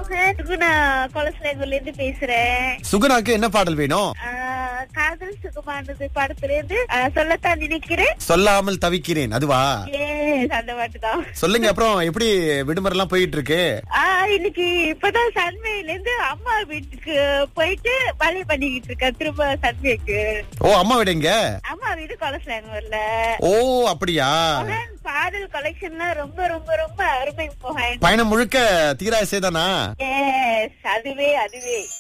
மோகன். நான் கொலஸ்லேங்கூர்ல இருந்து பேசுறேன். சுகுணாக்கு என்ன பாடல் வேணும்? காதல் சுகமானது படத்துல இருந்து சொல்லத்தான் நினைக்கிறேன், சொல்லாமல் தவிக்கிறேன், அதுவா? அந்த பாட்டு தான். சொல்லுங்க. அப்புறம் எப்படி விடுமுறை எல்லாம் போயிட்டு இருக்கு? இன்னைக்கு இப்பதான் சன்மையில இருந்து அம்மா வீட்டுக்கு போயிட்டு வழி பண்ணிக்கிட்டு இருக்கேன். திரும்ப சன்மைக்கு. ஓ, அம்மா வீடு எங்க? அம்மா வீடு கொலஸ்லேங்கூர்ல. ஓ, அப்படியா? பாடல் கலெக்ஷன்லாம் ரொம்ப ரொம்ப ரொம்ப அருமை மோகன். பயணம் முழுக்க தீராசை தானா? அதுவே